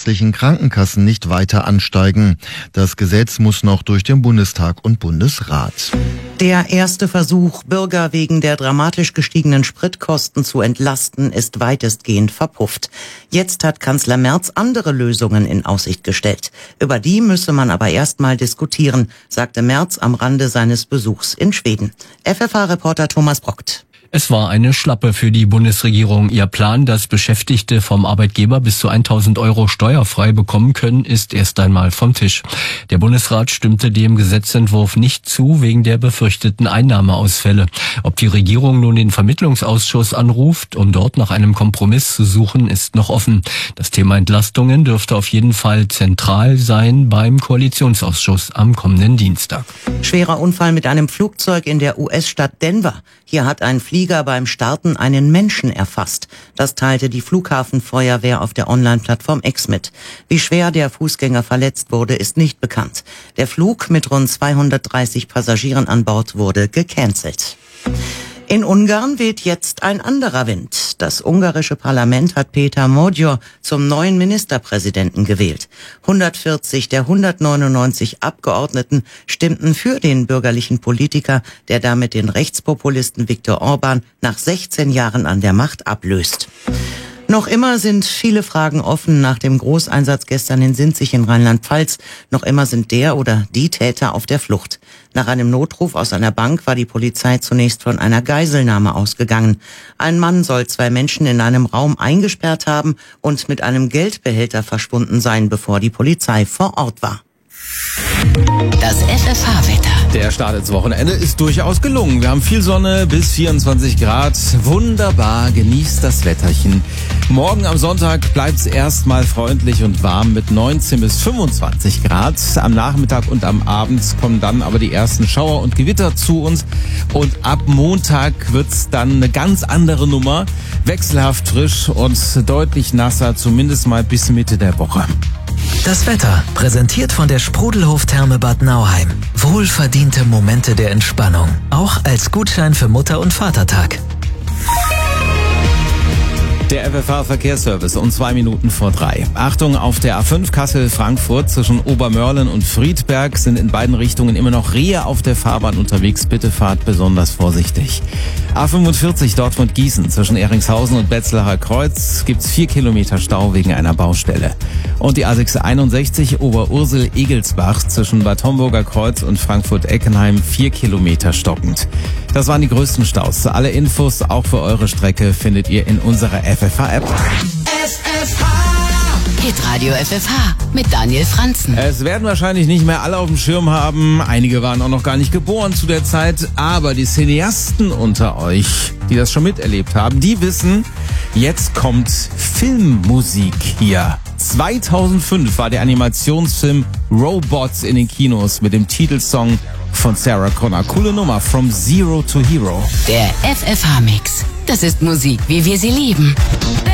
gesetzlichen Krankenkassen nicht weiter ansteigen. Das Gesetz muss noch durch den Bundestag und Bundesrat. Der erste Versuch, Bürger wegen der dramatisch gestiegenen Spritkosten zu entlasten, ist weitestgehend verpufft. Jetzt hat Kanzler Merz andere Lösungen in Aussicht gestellt. Über die müsse man aber erst mal diskutieren, sagte Merz am Rande seines Besuchs in Schweden. FFH-Reporter Thomas Brockt. Es war eine Schlappe für die Bundesregierung. Ihr Plan, dass Beschäftigte vom Arbeitgeber bis zu 1.000 Euro steuerfrei bekommen können, ist erst einmal vom Tisch. Der Bundesrat stimmte dem Gesetzentwurf nicht zu, wegen der befürchteten Einnahmeausfälle. Ob die Regierung nun den Vermittlungsausschuss anruft, um dort nach einem Kompromiss zu suchen, ist noch offen. Das Thema Entlastungen dürfte auf jeden Fall zentral sein beim Koalitionsausschuss am kommenden Dienstag. Schwerer Unfall mit einem Flugzeug in der US-Stadt Denver. Hier hat ein Flieger beim Starten einen Menschen erfasst. Das teilte die Flughafenfeuerwehr auf der Online-Plattform X mit. Wie schwer der Fußgänger verletzt wurde, ist nicht bekannt. Der Flug mit rund 230 Passagieren an Bord wurde gecancelt. In Ungarn weht jetzt ein anderer Wind. Das ungarische Parlament hat Péter Magyar zum neuen Ministerpräsidenten gewählt. 140 der 199 Abgeordneten stimmten für den bürgerlichen Politiker, der damit den Rechtspopulisten Viktor Orbán nach 16 Jahren an der Macht ablöst. Noch immer sind viele Fragen offen nach dem Großeinsatz gestern in Sinzig in Rheinland-Pfalz. Noch immer sind der oder die Täter auf der Flucht. Nach einem Notruf aus einer Bank war die Polizei zunächst von einer Geiselnahme ausgegangen. Ein Mann soll 2 Menschen in einem Raum eingesperrt haben und mit einem Geldbehälter verschwunden sein, bevor die Polizei vor Ort war. Das FFH-Wetter. Der Start ins Wochenende ist durchaus gelungen. Wir haben viel Sonne bis 24 Grad. Wunderbar, genießt das Wetterchen. Morgen am Sonntag bleibt es erstmal freundlich und warm mit 19 bis 25 Grad. Am Nachmittag und am Abend kommen dann aber die ersten Schauer und Gewitter zu uns. Und ab Montag wird's dann eine ganz andere Nummer. Wechselhaft frisch und deutlich nasser, zumindest mal bis Mitte der Woche. Das Wetter, präsentiert von der Sprudelhof-Therme Bad Nauheim. Wohlverdiente Momente der Entspannung, auch als Gutschein für Mutter- und Vatertag. Der FFH-Verkehrsservice um 2 Minuten vor 3. Achtung, auf der A5 Kassel-Frankfurt zwischen Obermörlen und Friedberg sind in beiden Richtungen immer noch Rehe auf der Fahrbahn unterwegs. Bitte fahrt besonders vorsichtig. A45 Dortmund-Gießen zwischen Ehringshausen und Betzlacher Kreuz gibt's 4 Kilometer Stau wegen einer Baustelle. Und die A661 Oberursel-Egelsbach zwischen Bad Homburger Kreuz und Frankfurt-Eckenheim 4 Kilometer stockend. Das waren die größten Staus. Alle Infos, auch für eure Strecke, findet ihr in unserer FFH-App. Hitradio FFH mit Daniel Franzen. Es werden wahrscheinlich nicht mehr alle auf dem Schirm haben. Einige waren auch noch gar nicht geboren zu der Zeit. Aber die Cineasten unter euch, die das schon miterlebt haben, die wissen, jetzt kommt Filmmusik hier. 2005 war der Animationsfilm Robots in den Kinos mit dem Titelsong von Sarah Connor. Coole Nummer, From Zero to Hero. Der FFH-Mix. Das ist Musik, wie wir sie lieben.